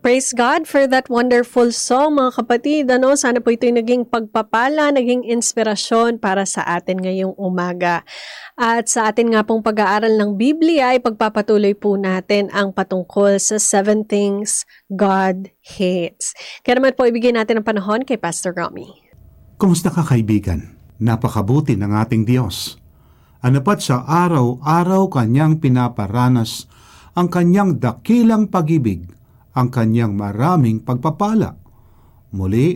Praise God for that wonderful song, mga kapatid. Sana po ito'y naging pagpapala, naging inspirasyon para sa atin ngayong umaga. At sa atin nga pong pag-aaral ng Biblia ay pagpapatuloy po natin ang patungkol sa 7 things God hates. Kaya naman po ibigay natin ang panahon kay Pastor Romy. Kumusta ka, kaibigan? Napakabuti ng ating Diyos. Anapat sa araw-araw kanyang pinaparanas ang kanyang dakilang pag-ibig, ang kanyang maraming pagpapala. Muli,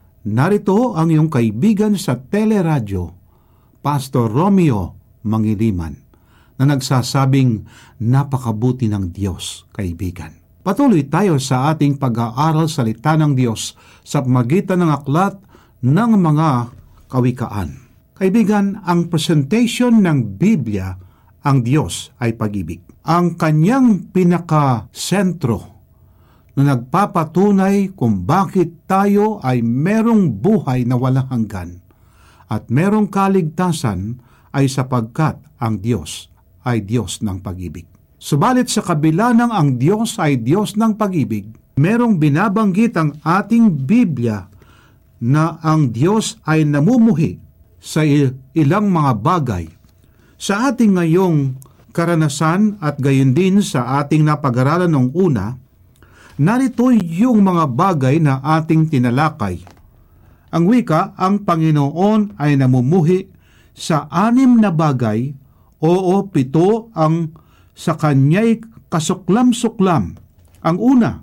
narito ang iyong kaibigan sa teleradyo, Pastor Romeo Mangiliman, na nagsasabing napakabuti ng Diyos, kaibigan. Patuloy tayo sa ating pag-aaral salita ng Diyos sa magitan ng aklat ng mga kawikaan. Kaibigan, ang presentation ng Biblia, ang Diyos ay pag-ibig. Ang kanyang pinaka-sentro na nagpapatunay kung bakit tayo ay merong buhay na walang hanggan at merong kaligtasan ay sapagkat ang Diyos ay Diyos ng pag-ibig. Subalit sa kabila ng ang Diyos ay Diyos ng pag-ibig, merong binabanggit ang ating Biblia na ang Diyos ay namumuhi sa ilang mga bagay. Sa ating ngayong karanasan at gayon din sa ating napag-aralan ng una, narito yung mga bagay na ating tinalakay. Ang wika, ang Panginoon ay namumuhi sa 6 na bagay, o 7 ang sa kanya'y kasuklam-suklam. Ang una,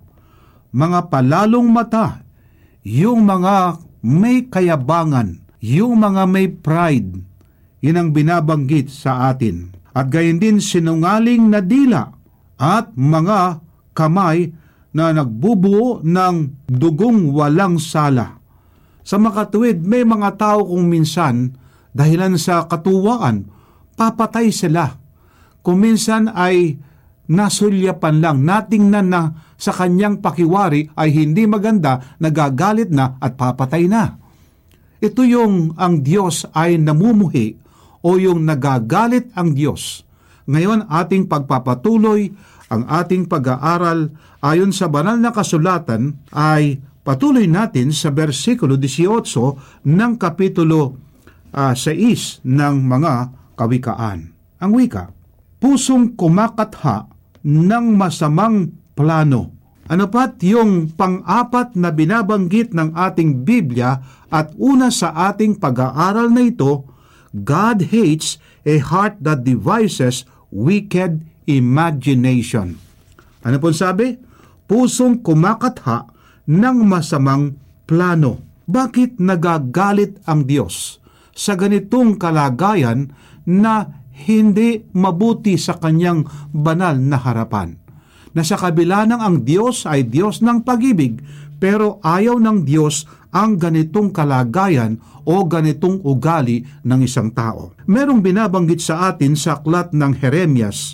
mga palalong mata, yung mga may kayabangan, yung mga may pride, yun ang binabanggit sa atin. At gayon din sinungaling na dila at mga kamay na nagbubuo ng dugong walang sala. Sa makatuwid, may mga tao kung minsan, dahilan sa katuwaan, papatay sila. Kung minsan ay nasulyapan lang, natingnan na sa kanyang pakiwari ay hindi maganda, nagagalit na at papatay na. Ito yung ang Diyos ay namumuhi o yung nagagalit ang Diyos. Ngayon ating pagpapatuloy ang ating pag-aaral ayon sa banal na kasulatan ay patuloy natin sa versikulo 18 ng kapitulo 6 ng mga kawikaan. Ang wika, pusong kumakatha ng masamang plano. Ano pat yung pang-apat na binabanggit ng ating Biblia at una sa ating pag-aaral na ito, God hates a heart that devises wicked imagination. Ano pong sabi? Pusong kumakatha ng masamang plano. Bakit nagagalit ang Diyos sa ganitong kalagayan na hindi mabuti sa kanyang banal na harapan? Na sa kabila ng ang Diyos ay Diyos ng pag-ibig, pero ayaw ng Diyos ang ganitong kalagayan o ganitong ugali ng isang tao. Merong binabanggit sa atin sa aklat ng Jeremias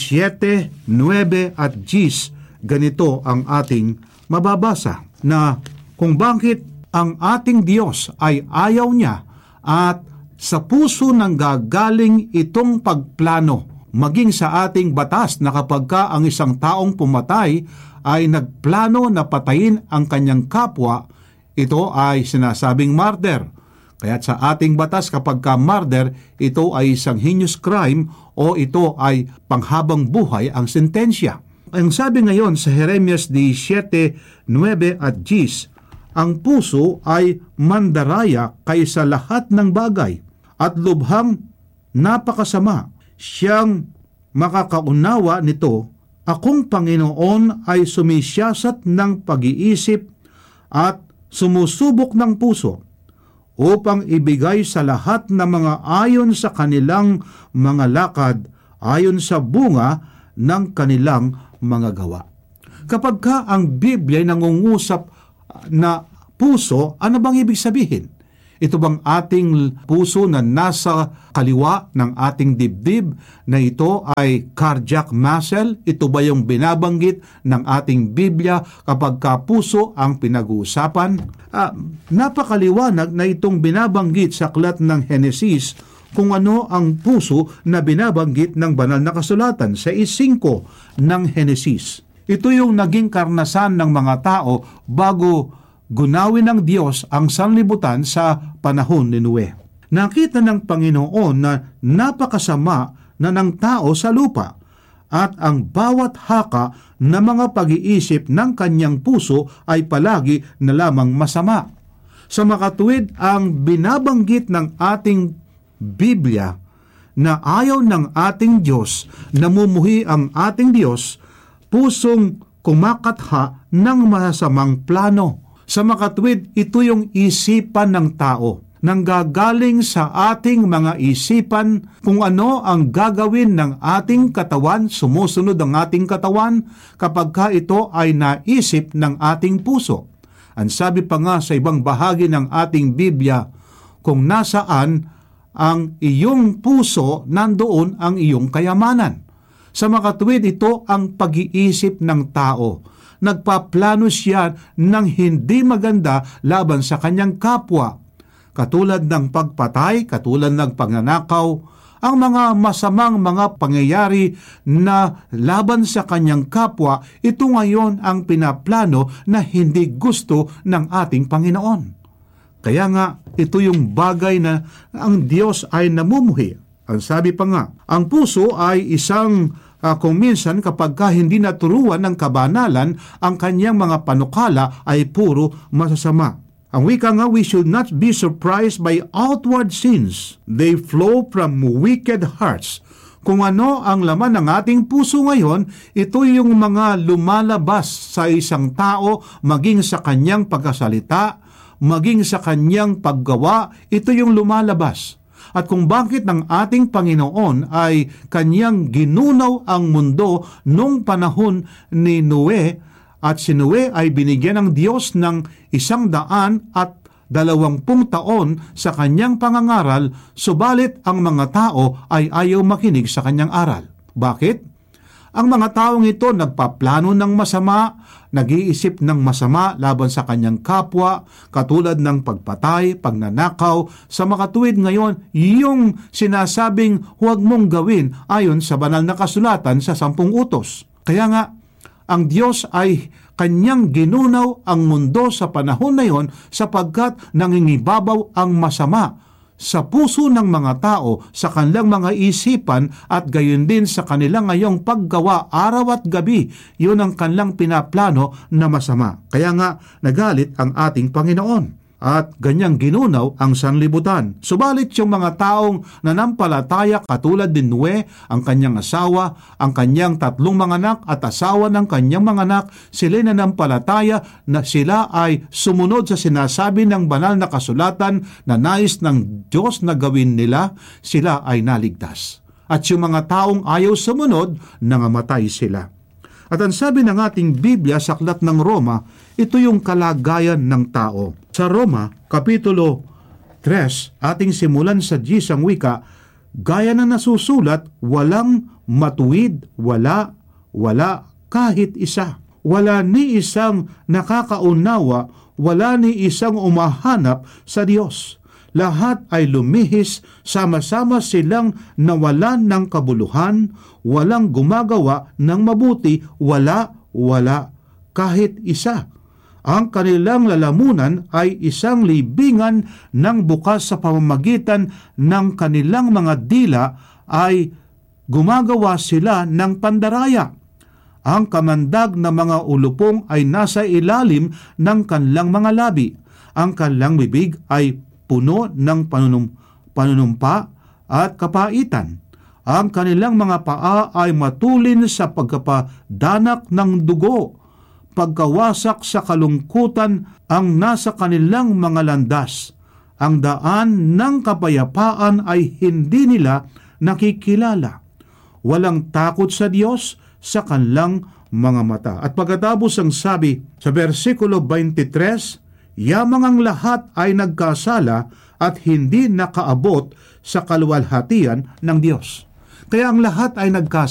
17, 9 at 10, ganito ang ating mababasa, na kung bakit ang ating Diyos ay ayaw niya at sa puso nang gagaling itong pagplano, maging sa ating batas na kapag ka ang isang taong pumatay ay nagplano na patayin ang kanyang kapwa, ito ay sinasabing murder. Kaya sa ating batas kapag ka murder, ito ay isang heinous crime o ito ay panghabang buhay ang sentensya. Ang sabi ngayon sa Jeremias 17, 9 at 10, ang puso ay mandaraya kaysa lahat ng bagay at lubhang napakasama. Siyang makakaunawa nito, akong Panginoon ay sumisyasat ng pag-iisip at sumusubok ng puso upang ibigay sa lahat ng mga ayon sa kanilang mga lakad, ayon sa bunga ng kanilang mga gawa. Kapag ka ang Biblia ay nangungusap na puso, ano bang ibig sabihin? Ito bang ating puso na nasa kaliwa ng ating dibdib na ito ay cardiac muscle? Ito ba yung binabanggit ng ating Biblia kapag ka puso ang pinag-uusapan? Napakaliwanag na itong binabanggit sa aklat ng Henesis kung ano ang puso na binabanggit ng banal na kasulatan sa 6 ng Henesis. Ito yung naging karanasan ng mga tao bago gunawin ng Diyos ang sanlibutan sa panahon ni Noe. Nakita ng Panginoon na napakasama na ng tao sa lupa at ang bawat haka na mga pag-iisip ng kanyang puso ay palagi na lamang masama. Sa makatuwid, ang binabanggit ng ating Biblia na ayaw ng ating Diyos, namumuhi ang ating Diyos, pusong kumakatha ng masasamang plano. Sa makatuwid, ito yung isipan ng tao, nanggagaling sa ating mga isipan kung ano ang gagawin ng ating katawan, sumusunod ang ating katawan kapag ito ay naisip ng ating puso. Ang sabi pa nga sa ibang bahagi ng ating Biblia, kung nasaan ang iyong puso, nandoon ang iyong kayamanan. Sa makatuwid, ito ang pag-iisip ng tao. Nagpaplano siya ng hindi maganda laban sa kanyang kapwa. Katulad ng pagpatay, katulad ng pagnanakaw, ang mga masamang mga pangyayari na laban sa kanyang kapwa, ito ngayon ang pinaplano na hindi gusto ng ating Panginoon. Kaya nga, ito yung bagay na ang Diyos ay namumuhi. Ang sabi pa nga, ang puso ay isang kung minsan kapag hindi naturuan ng kabanalan, ang kanyang mga panukala ay puro masasama. Ang wika nga, we should not be surprised by outward sins. They flow from wicked hearts. Kung ano ang laman ng ating puso ngayon, ito yung mga lumalabas sa isang tao, maging sa kanyang pagkasalita, maging sa kanyang paggawa, ito yung lumalabas. At kung bakit ng ating Panginoon ay kanyang ginunaw ang mundo nung panahon ni Noe, at si Noe ay binigyan ng Diyos ng 120 taon sa kanyang pangangaral, subalit ang mga tao ay ayaw makinig sa kanyang aral. Bakit? Ang mga taong ito nagpaplano ng masama, nag-iisip ng masama laban sa kanyang kapwa, katulad ng pagpatay, pagnanakaw. Sa makatuwid ngayon, yung sinasabing huwag mong gawin ayon sa banal na kasulatan sa 10 utos. Kaya nga, ang Diyos ay kanyang ginunaw ang mundo sa panahon na yon sapagkat nangingibabaw ang masama sa puso ng mga tao, sa kanilang mga isipan at gayon din sa kanilang ngayong paggawa araw at gabi. Yun ang kanilang pinaplano na masama. Kaya nga nagalit ang ating Panginoon at ganyang ginunaw ang sanlibutan. Subalit yung mga taong nanampalataya katulad din Noe, ang kanyang asawa, ang kanyang 3 mga anak at asawa ng kanyang mga anak, sila nanampalataya na sila ay sumunod sa sinasabi ng banal na kasulatan na nais ng Diyos na gawin nila, sila ay naligtas. At yung mga taong ayaw sumunod, nangamatay sila. At ang sabi ng ating Biblia sa Aklat ng Roma, ito yung kalagayan ng tao. Sa Roma, Kapitulo 3, ating simulan sa 10 ang wika, gaya na nasusulat, walang matuwid, wala kahit isa. Wala ni isang nakakaunawa, wala ni isang umahanap sa Diyos. Lahat ay lumihis, sama-sama silang nawalan ng kabuluhan, walang gumagawa ng mabuti, wala kahit isa. Ang kanilang lalamunan ay isang libingan ng bukas sa pamamagitan ng kanilang mga dila ay gumagawa sila ng pandaraya. Ang kamandag na mga ulupong ay nasa ilalim ng kanilang mga labi. Ang kanilang bibig ay puno ng panunumpa at kapaitan. Ang kanilang mga paa ay matulin sa pagkapadanak ng dugo. Pagkawasak sa kalungkutan ang nasa kanilang mga landas. Ang daan ng kapayapaan ay hindi nila nakikilala. Walang takot sa Diyos sa kanilang mga mata. At pagkatapos ang sabi sa versikulo 23, yamang ang lahat ay nagkasala at hindi nakaabot sa kaluwalhatian ng Diyos. Kaya ang lahat ay nagkasala.